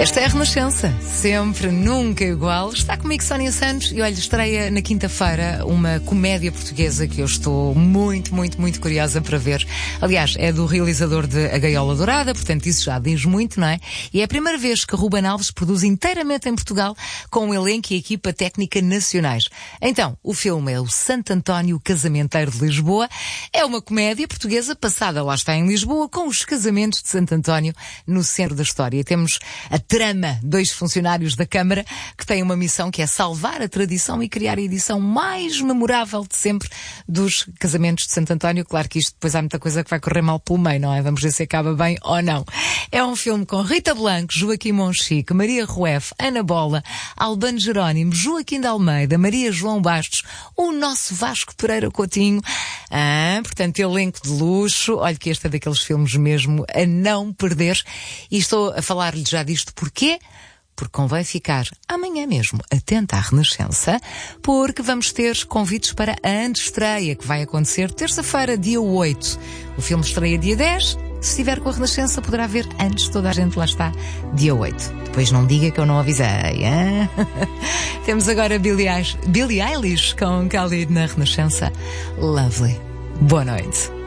Esta é a Renascença, sempre, nunca igual. Está comigo Sónia Santos e olha, estreia na quinta-feira uma comédia portuguesa que eu estou muito curiosa para ver. Aliás, é do realizador de A Gaiola Dourada, portanto isso já diz muito, não é? E é a primeira vez que Ruben Alves produz inteiramente em Portugal com um elenco e equipa técnica nacionais. Então, o filme é o Santo António Casamenteiro de Lisboa. É uma comédia portuguesa passada, lá está, em Lisboa, com os casamentos de Santo António no centro da história. E temos a trama, dois funcionários da Câmara que têm uma missão que é salvar a tradição e criar a edição mais memorável de sempre dos casamentos de Santo António. Claro que isto depois há muita coisa que vai correr mal pelo meio, não é? Vamos ver se acaba bem ou não. É um filme com Rita Blanco, Joaquim Monchique, Maria Rueff, Ana Bola, Albano Jerónimo, Joaquim de Almeida, Maria João Bastos, o nosso Vasco Pereira Coutinho. Portanto, elenco de luxo. Olha que este é daqueles filmes mesmo a não perder. E estou a falar-lhe já disto porquê? Porque convém ficar amanhã mesmo atenta à Renascença, porque vamos ter convites para a antestreia, que vai acontecer terça-feira, dia 8. O filme estreia dia 10. Se estiver com a Renascença, poderá ver antes, toda a gente lá está, dia 8. Depois não diga que eu não avisei, hein? Temos agora Billie Eilish com Khalid na Renascença. Lovely. Boa noite.